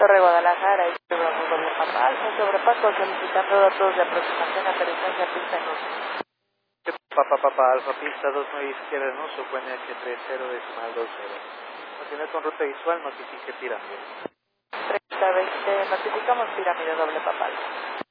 Torre Guadalajara, y doble papal, un sobrepaso solicitando datos de aproximación a periferia pista en uso. Papa Alfa pista 29 izquierda en uso, QNH30 Continúe con ruta visual, notifique pirámide. 3020, notificamos pirámide doble papal.